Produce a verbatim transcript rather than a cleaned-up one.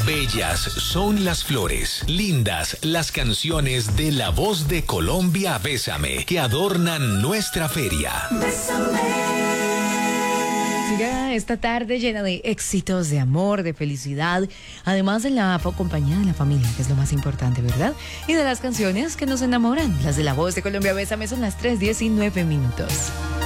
Bellas son las flores, lindas las canciones de La Voz de Colombia, Bésame, que adornan nuestra feria. Siga esta tarde llena de éxitos, de amor, de felicidad, además de la compañía de la familia, que es lo más importante, ¿verdad? Y de las canciones que nos enamoran. Las de La Voz de Colombia, Bésame, son las tres diecinueve minutos.